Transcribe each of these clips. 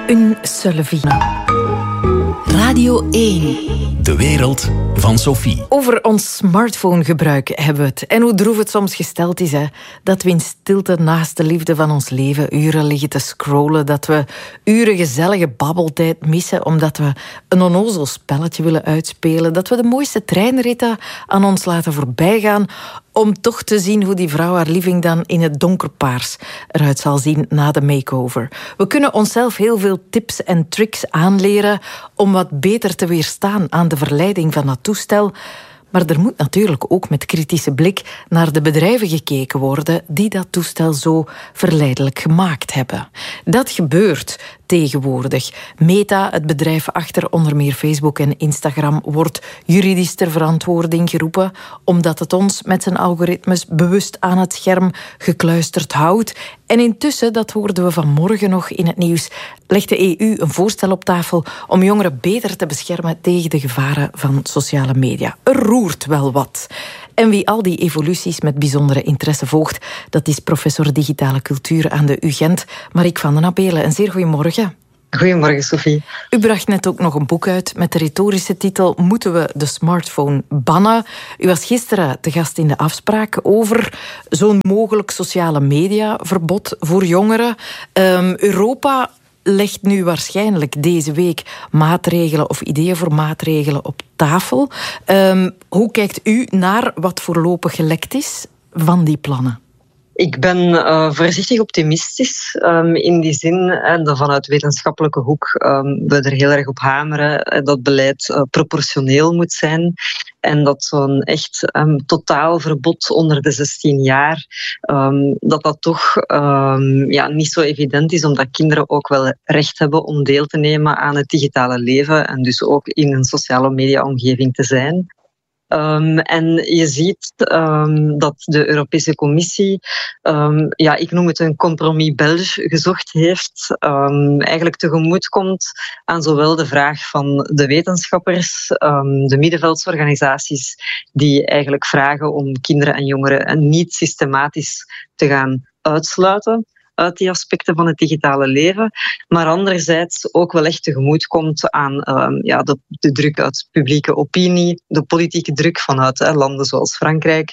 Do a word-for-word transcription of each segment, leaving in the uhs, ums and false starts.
Une seule vie. Radio één. De wereld van Sophie. Over ons smartphonegebruik hebben we het. En hoe droef het soms gesteld is, hè? Dat we in stilte naast de liefde van ons leven uren liggen te scrollen. Dat we uren gezellige babbeltijd missen omdat we een onnozel spelletje willen uitspelen. Dat we de mooiste treinritten aan ons laten voorbijgaan om toch te zien hoe die vrouw haar living dan in het donkerpaars eruit zal zien na de makeover. We kunnen onszelf heel veel tips en tricks aanleren om wat beter te weerstaan aan de verleiding van dat toestel. Maar er moet natuurlijk ook met kritische blik naar de bedrijven gekeken worden die dat toestel zo verleidelijk gemaakt hebben. Dat gebeurt tegenwoordig. Meta, het bedrijf achter onder meer Facebook en Instagram, wordt juridisch ter verantwoording geroepen omdat het ons met zijn algoritmes bewust aan het scherm gekluisterd houdt. En intussen, dat hoorden we vanmorgen nog in het nieuws, legt de E U een voorstel op tafel om jongeren beter te beschermen tegen de gevaren van sociale media. Er roert wel wat. En wie al die evoluties met bijzondere interesse volgt, dat is professor digitale cultuur aan de U Gent, Marieke van den Abelen. Een zeer goedemorgen. Goedemorgen, Sophie. U bracht net ook nog een boek uit met de retorische titel Moeten we de smartphone bannen? U was gisteren te gast in de afspraak over zo'n mogelijk sociale mediaverbod voor jongeren. Um, Europa legt nu waarschijnlijk deze week maatregelen of ideeën voor maatregelen op tafel. Um, hoe kijkt u naar wat voorlopig gelekt is van die plannen? Ik ben uh, voorzichtig optimistisch um, in die zin uh, dat vanuit wetenschappelijke hoek um, we er heel erg op hameren uh, dat beleid uh, proportioneel moet zijn en dat zo'n echt um, totaal verbod onder de zestien jaar um, dat dat toch um, ja, niet zo evident is, omdat kinderen ook wel recht hebben om deel te nemen aan het digitale leven en dus ook in een sociale media-omgeving te zijn. Um, en je ziet um, dat de Europese Commissie, um, ja, ik noem het een compromis belge, gezocht heeft, um, eigenlijk tegemoet komt aan zowel de vraag van de wetenschappers, um, de middenveldsorganisaties, die eigenlijk vragen om kinderen en jongeren niet systematisch te gaan uitsluiten uit die aspecten van het digitale leven, maar anderzijds ook wel echt tegemoet komt aan um, ja, de, de druk uit publieke opinie, de politieke druk vanuit hè, landen zoals Frankrijk.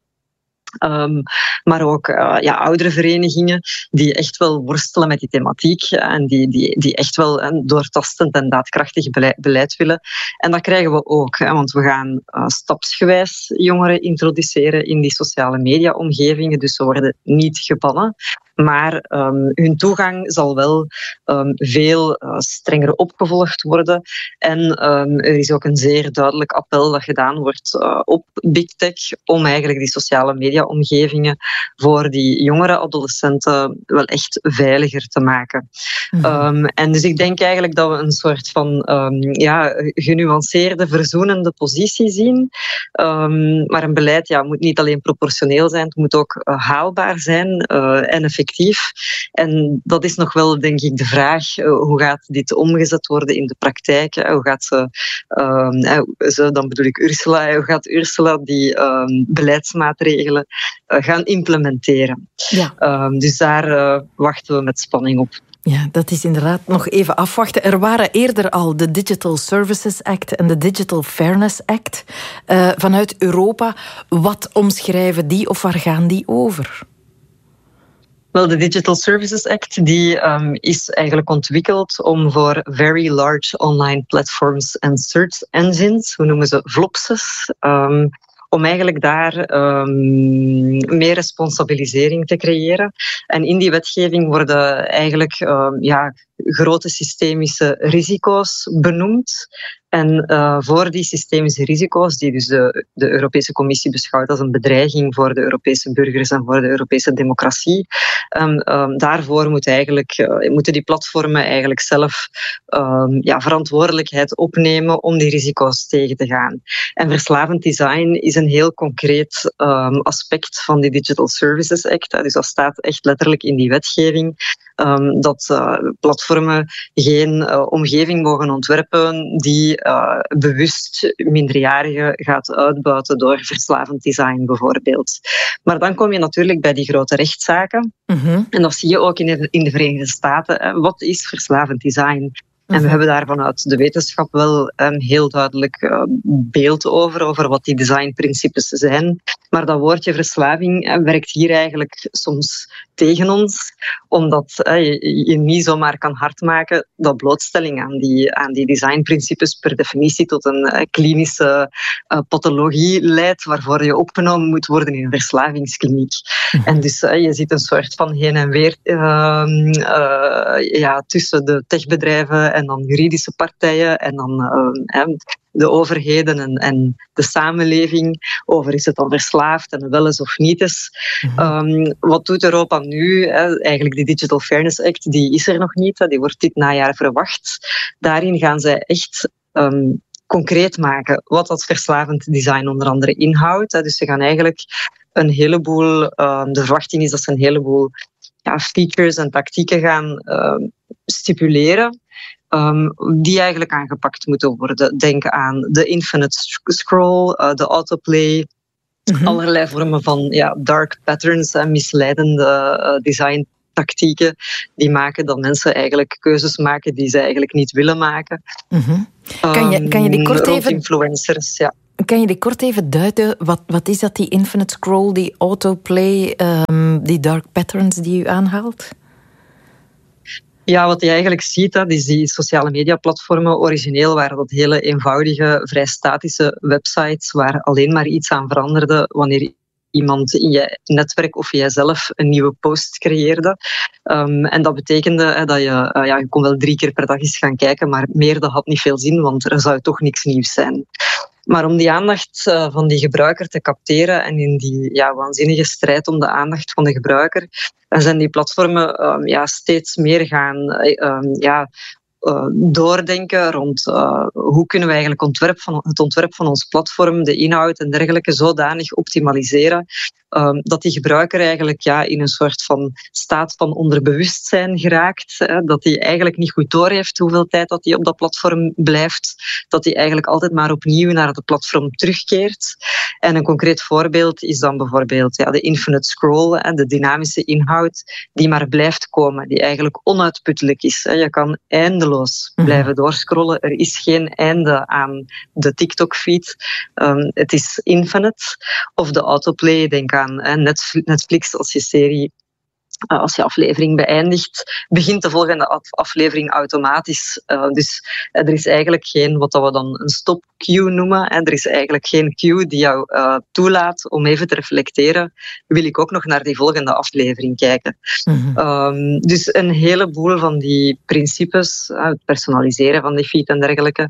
Um, maar ook uh, ja, oudere verenigingen die echt wel worstelen met die thematiek en die, die, die echt wel een doortastend en daadkrachtig beleid, beleid willen. En dat krijgen we ook, hè, want we gaan uh, stapsgewijs jongeren introduceren in die sociale media-omgevingen, dus ze worden niet gebannen. Maar um, hun toegang zal wel um, veel uh, strenger opgevolgd worden. En um, er is ook een zeer duidelijk appel dat gedaan wordt uh, op Big Tech om eigenlijk die sociale media-omgevingen voor die jongere adolescenten wel echt veiliger te maken. Mm-hmm. Um, en dus ik denk eigenlijk dat we een soort van um, ja, genuanceerde, verzoenende positie zien. Um, maar een beleid ja, moet niet alleen proportioneel zijn, het moet ook uh, haalbaar zijn uh, en effectief. En dat is nog wel, denk ik, de vraag, uh, hoe gaat dit omgezet worden in de praktijk? Hè? Hoe gaat ze, uh, ze, dan bedoel ik Ursula, hoe gaat Ursula die uh, beleidsmaatregelen uh, gaan implementeren? Ja. Uh, dus daar uh, wachten we met spanning op. Ja, dat is inderdaad nog even afwachten. Er waren eerder al de Digital Services Act en de Digital Fairness Act uh, vanuit Europa. Wat omschrijven die of waar gaan die over? Wel, de Digital Services Act die, um, is eigenlijk ontwikkeld om voor very large online platforms en search engines, hoe noemen ze, V L O P S's, um, om eigenlijk daar um, meer responsabilisering te creëren. En in die wetgeving worden eigenlijk um, ja, grote systemische risico's benoemd. En uh, voor die systemische risico's, die dus de, de Europese Commissie beschouwt als een bedreiging voor de Europese burgers en voor de Europese democratie, um, um, daarvoor moet eigenlijk, uh, moeten die platformen eigenlijk zelf um, ja, verantwoordelijkheid opnemen om die risico's tegen te gaan. En verslavend design is een heel concreet um, aspect van die Digital Services Act. Dus dat staat echt letterlijk in die wetgeving. Um, dat uh, platformen geen uh, omgeving mogen ontwerpen die uh, bewust minderjarigen gaat uitbuiten door verslavend design bijvoorbeeld. Maar dan kom je natuurlijk bij die grote rechtszaken. Mm-hmm. En dat zie je ook in de, in de Verenigde Staten. Hè. Wat is verslavend design? En we hebben daar vanuit de wetenschap wel een heel duidelijk uh, beeld over, over wat die designprincipes zijn. Maar dat woordje verslaving uh, werkt hier eigenlijk soms tegen ons, omdat uh, je, je niet zomaar kan hardmaken dat blootstelling aan die, aan die designprincipes per definitie tot een uh, klinische uh, pathologie leidt, waarvoor je opgenomen moet worden in een verslavingskliniek. Mm-hmm. En dus uh, je ziet een soort van heen en weer uh, uh, ja, tussen de techbedrijven en dan juridische partijen en dan uh, de overheden en, en de samenleving over is het dan verslaafd en wel eens of niet is. Mm-hmm. Um, wat doet Europa nu? Hè? Eigenlijk die Digital Fairness Act, die is er nog niet. Hè? Die wordt dit najaar verwacht. Daarin gaan zij echt um, concreet maken wat dat verslavend design onder andere inhoudt. Hè? Dus ze gaan eigenlijk een heleboel... Um, de verwachting is dat ze een heleboel ja, features en tactieken gaan um, stipuleren. Um, die eigenlijk aangepakt moeten worden. Denk aan de infinite scroll, uh, de autoplay, mm-hmm. allerlei vormen van ja, dark patterns en misleidende uh, designtactieken die maken dat mensen eigenlijk keuzes maken die ze eigenlijk niet willen maken. Mm-hmm. Kan, je, kan je die kort even... influencers, ja. Kan je die kort even duiden? Wat, wat is dat, die infinite scroll, die autoplay, um, die dark patterns die u aanhaalt? Ja, wat je eigenlijk ziet, dat is die sociale mediaplatformen. Origineel waren dat hele eenvoudige, vrij statische websites waar alleen maar iets aan veranderde wanneer iemand in je netwerk of jijzelf een nieuwe post creëerde. Um, en dat betekende hè, dat je, uh, ja, je kon wel drie keer per dag eens gaan kijken, maar meer dat had niet veel zin, want er zou toch niks nieuws zijn. Maar om die aandacht uh, van die gebruiker te capteren en in die ja, waanzinnige strijd om de aandacht van de gebruiker, zijn die platformen um, ja, steeds meer gaan um, ja, uh, doordenken rond uh, hoe kunnen we eigenlijk ontwerp van, het ontwerp van ons platform, de inhoud en dergelijke zodanig optimaliseren um, dat die gebruiker eigenlijk ja, in een soort van staat van onderbewustzijn geraakt, hè, dat hij eigenlijk niet goed doorheeft hoeveel tijd dat hij op dat platform blijft, dat hij eigenlijk altijd maar opnieuw naar het platform terugkeert. En een concreet voorbeeld is dan bijvoorbeeld ja, de infinite scroll, hè, de dynamische inhoud die maar blijft komen, die eigenlijk onuitputtelijk is. Hè. Je kan eindeloos blijven doorscrollen. Er is geen einde aan de TikTok-feed. Um, het is infinite. Of de autoplay, denk aan hè, Netflix als je serie... Uh, als je aflevering beëindigt, begint de volgende af- aflevering automatisch. Uh, dus uh, er is eigenlijk geen, wat we dan een stop queue noemen. Hè. Er is eigenlijk geen queue die jou uh, toelaat om even te reflecteren. Wil ik ook nog naar die volgende aflevering kijken? Mm-hmm. Um, dus een heleboel van die principes, uh, het personaliseren van die feed en dergelijke,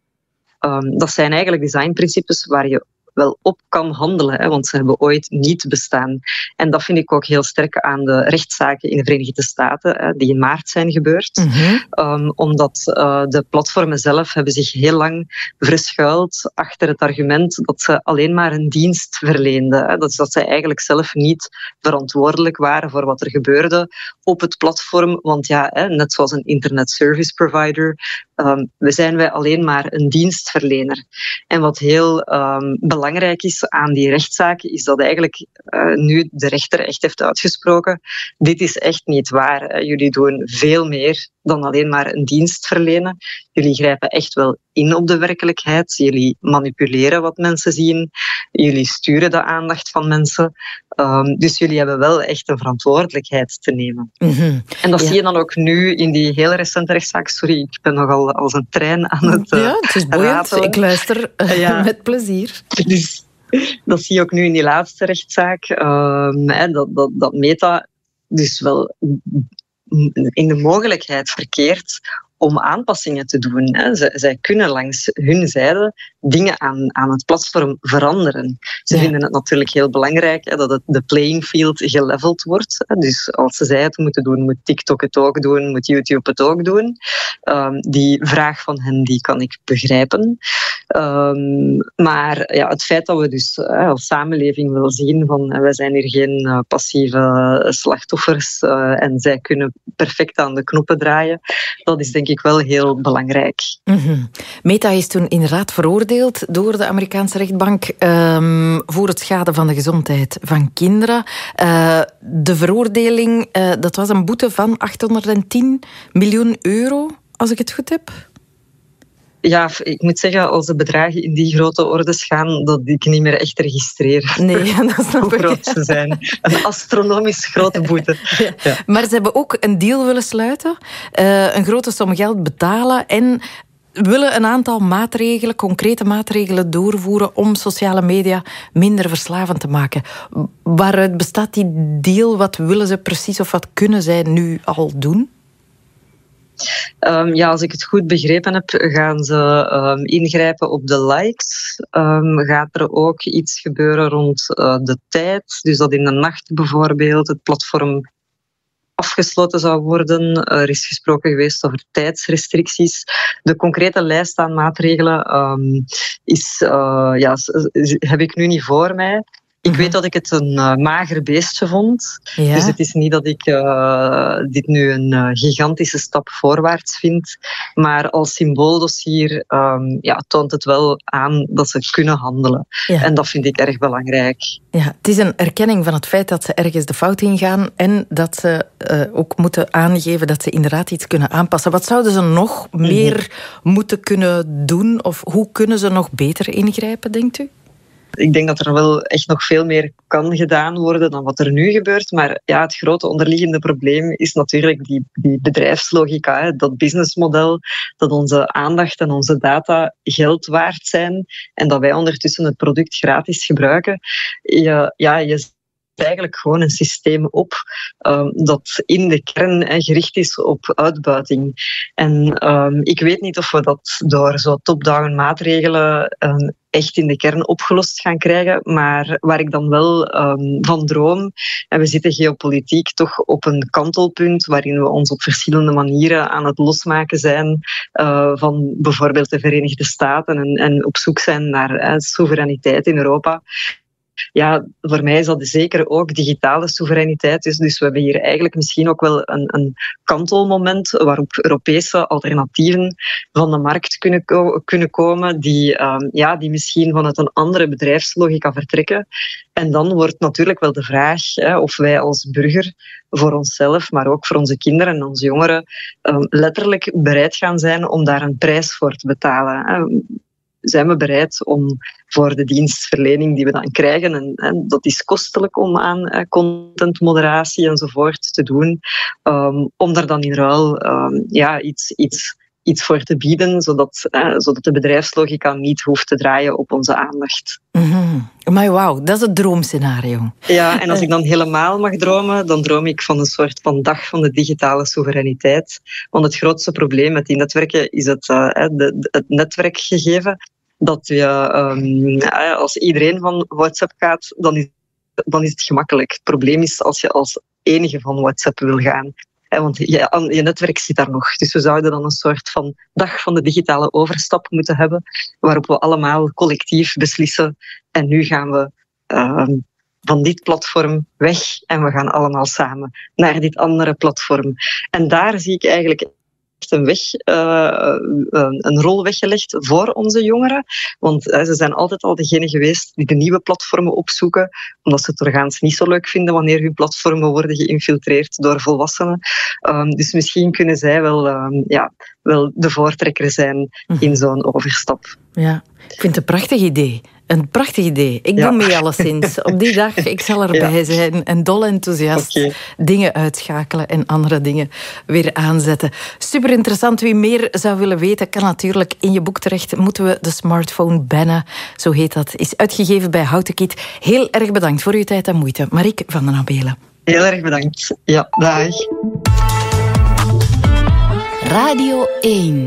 um, dat zijn eigenlijk designprincipes waar je wel op kan handelen, hè, want ze hebben ooit niet bestaan. En dat vind ik ook heel sterk aan de rechtszaken in de Verenigde Staten, hè, die in maart zijn gebeurd. Mm-hmm. Um, omdat uh, de platformen zelf hebben zich heel lang verschuild achter het argument dat ze alleen maar een dienst verleenden. Hè. Dat is dat zij eigenlijk zelf niet verantwoordelijk waren voor wat er gebeurde op het platform. Want ja, hè, net zoals een internet service provider, um, we zijn wij alleen maar een dienstverlener. En wat heel um, belangrijk is aan die rechtszaken, is dat eigenlijk uh, nu de rechter echt heeft uitgesproken, dit is echt niet waar. Jullie doen veel meer dan alleen maar een dienst verlenen. Jullie grijpen echt wel in op de werkelijkheid. Jullie manipuleren wat mensen zien. Jullie sturen de aandacht van mensen. Um, dus jullie hebben wel echt een verantwoordelijkheid te nemen. Mm-hmm. En dat ja. zie je dan ook nu in die hele recente rechtszaak. Sorry, ik ben nogal als een trein aan het uh, Ja, het is boeiend. Ratelen. Ik luister uh, ja. met plezier. Dus, dat zie je ook nu in die laatste rechtszaak. Um, hè, dat, dat, dat Meta dus wel in de mogelijkheid verkeert om aanpassingen te doen. Hè. Z- zij kunnen langs hun zijde dingen aan, aan het platform veranderen. Ze Ja. vinden het natuurlijk heel belangrijk hè, dat het, de playing field geleveld wordt. Hè. Dus als zij het moeten doen, moet TikTok het ook doen, moet YouTube het ook doen. Um, die vraag van hen die kan ik begrijpen. Um, maar ja, het feit dat we dus uh, als samenleving willen zien van uh, wij zijn hier geen uh, passieve slachtoffers uh, en zij kunnen perfect aan de knoppen draaien, dat is denk ik wel heel belangrijk. Mm-hmm. Meta is toen inderdaad veroordeeld door de Amerikaanse rechtbank um, voor het schaden van de gezondheid van kinderen. Uh, de veroordeling, uh, dat was een boete van achthonderdtien miljoen euro, als ik het goed heb. Ja, ik moet zeggen, als de bedragen in die grote ordes gaan, dat ik niet meer echt registreer. Nee, dat snap hoe groot ze zijn. Een astronomisch grote boete. Ja. Ja. Maar ze hebben ook een deal willen sluiten, uh, een grote som geld betalen en willen een aantal maatregelen, concrete maatregelen doorvoeren om sociale media minder verslavend te maken. Waaruit bestaat die deal? Wat willen ze precies of wat kunnen zij nu al doen? Um, ja, als ik het goed begrepen heb, gaan ze um, ingrijpen op de likes. Um, gaat er ook iets gebeuren rond uh, de tijd? Dus dat in de nacht bijvoorbeeld het platform afgesloten zou worden. Er is gesproken geweest over tijdsrestricties. De concrete lijst aan maatregelen um, is, uh, ja, heb ik nu niet voor mij. Ik weet dat ik het een uh, mager beestje vond. Ja. Dus het is niet dat ik uh, dit nu een uh, gigantische stap voorwaarts vind. Maar als symbooldossier um, ja, toont het wel aan dat ze kunnen handelen. Ja. En dat vind ik erg belangrijk. Ja, het is een erkenning van het feit dat ze ergens de fout ingaan en dat ze uh, ook moeten aangeven dat ze inderdaad iets kunnen aanpassen. Wat zouden ze nog mm-hmm. meer moeten kunnen doen? Of hoe kunnen ze nog beter ingrijpen, denkt u? Ik denk dat er wel echt nog veel meer kan gedaan worden dan wat er nu gebeurt. Maar ja, het grote onderliggende probleem is natuurlijk die, die bedrijfslogica, hè, dat businessmodel, dat onze aandacht en onze data geld waard zijn en dat wij ondertussen het product gratis gebruiken. Je, ja, je eigenlijk gewoon een systeem op um, dat in de kern hè, gericht is op uitbuiting. En um, ik weet niet of we dat door zo top-down maatregelen um, echt in de kern opgelost gaan krijgen, maar waar ik dan wel um, van droom, en we zitten geopolitiek toch op een kantelpunt waarin we ons op verschillende manieren aan het losmaken zijn uh, van bijvoorbeeld de Verenigde Staten en, en op zoek zijn naar uh, soevereiniteit in Europa. Ja, voor mij is dat zeker ook digitale soevereiniteit. Dus, dus we hebben hier eigenlijk misschien ook wel een, een kantelmoment waarop Europese alternatieven van de markt kunnen, ko- kunnen komen die, um, ja, die misschien vanuit een andere bedrijfslogica vertrekken. En dan wordt natuurlijk wel de vraag hè, of wij als burger voor onszelf, maar ook voor onze kinderen en onze jongeren um, letterlijk bereid gaan zijn om daar een prijs voor te betalen. Hè. Zijn we bereid om voor de dienstverlening die we dan krijgen, en, en dat is kostelijk om aan eh, contentmoderatie enzovoort te doen, um, om daar dan in ruil um, ja, iets, iets, iets voor te bieden, zodat, eh, zodat de bedrijfslogica niet hoeft te draaien op onze aandacht. Mm-hmm. Maar wauw, dat is het droomscenario. Ja, en als ik dan helemaal mag dromen, dan droom ik van een soort van dag van de digitale soevereiniteit. Want het grootste probleem met die netwerken is het, uh, de, de, het netwerkgegeven. Dat je, um, als iedereen van WhatsApp gaat, dan is, dan is het gemakkelijk. Het probleem is als je als enige van WhatsApp wil gaan. Want je, je netwerk zit daar nog. Dus we zouden dan een soort van dag van de digitale overstap moeten hebben, waarop we allemaal collectief beslissen. En nu gaan we uh, van dit platform weg en we gaan allemaal samen naar dit andere platform. En daar zie ik eigenlijk een, weg, uh, een rol weggelegd voor onze jongeren. Want uh, ze zijn altijd al degene geweest die de nieuwe platformen opzoeken, omdat ze het doorgaans niet zo leuk vinden wanneer hun platformen worden geïnfiltreerd door volwassenen. Um, dus misschien kunnen zij wel, um, ja, wel de voortrekker zijn in zo'n overstap. Ja, ik vind het een prachtig idee. Een prachtig idee. Ik ja. doe mee alleszins. Op die dag, ik zal erbij ja. zijn en dol enthousiast okay. dingen uitschakelen en andere dingen weer aanzetten. Super interessant. Wie meer zou willen weten, kan natuurlijk in je boek terecht. Moeten we de smartphone bannen? Zo heet dat. Is uitgegeven bij Houten Kiet. Heel erg bedankt voor uw tijd en moeite. Marieke van den Abelen. Heel erg bedankt. Ja, dag. Radio één.